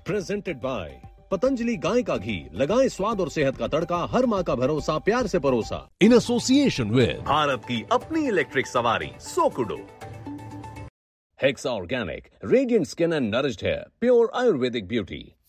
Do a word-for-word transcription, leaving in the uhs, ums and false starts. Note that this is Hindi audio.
प्रेजेंटेड बाय पतंजलि गाय का घी, लगाएं स्वाद और सेहत का तड़का, हर माँ का भरोसा, प्यार से परोसा। इन एसोसिएशन विद भारत की अपनी इलेक्ट्रिक सवारी सोकुडो। Hexa Organic, radiant skin and nourished hair, pure Ayurvedic beauty.